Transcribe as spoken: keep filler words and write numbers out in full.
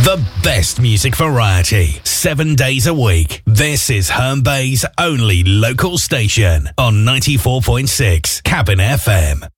The best music variety, seven days a week. This is Herne Bay's only local station on ninety-four point six Cabin F M.